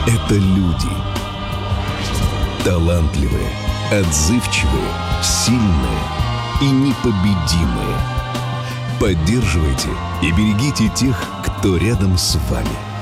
Это люди. Талантливые, отзывчивые, сильные и непобедимые. Поддерживайте и берегите тех, кто рядом с вами.